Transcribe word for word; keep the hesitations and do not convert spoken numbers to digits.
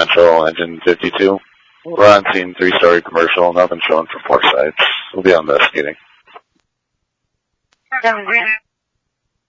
Central, engine fifty-two. We're on scene, three-story commercial, nothing showing for four sites. We'll be investigating. Seven Green.